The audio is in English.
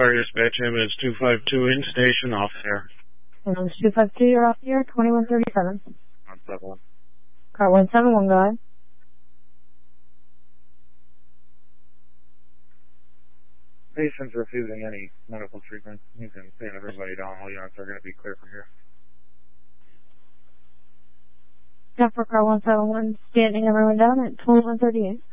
Fire dispatch, ambulance 252 in station, off air. Ambulance 252, you're off the air, 2137. 171. Car 171, go ahead. Patient's refusing any medical treatment. You can stand everybody down. All units are going to be clear from here. Got for car 171, standing everyone down at 2138.